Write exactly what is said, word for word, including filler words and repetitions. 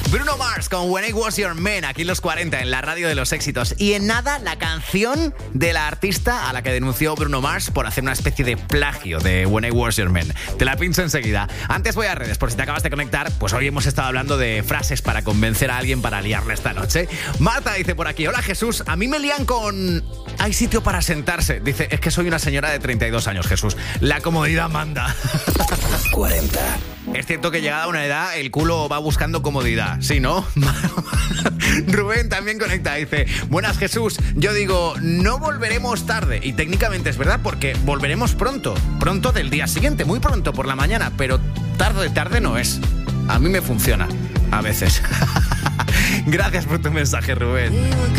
Bruno Mars con When I Was Your Man, aquí en los cuarenta, en la radio de los éxitos. Y en nada, la canción de la artista a la que denunció Bruno Mars por hacer una especie de plagio de When I Was Your Man. Te la pincho enseguida. Antes voy a redes, por si te acabas de conectar, pues hoy hemos estado hablando de frases para convencer a alguien para liarla esta noche. Marta dice por aquí: hola Jesús, a mí me lían con... hay sitio para sentarse. Dice, es que soy una señora de treinta y dos años, Jesús. La comodidad manda. cuarenta. Es cierto que llegada a una edad el culo va buscando comodidad, ¿sí, no? Rubén también conecta, dice: buenas Jesús, yo digo, no volveremos tarde. Y técnicamente es verdad, porque volveremos pronto. Pronto del día siguiente, muy pronto por la mañana. Pero tarde, tarde no es. A mí me funciona, a veces. Gracias por tu mensaje, Rubén.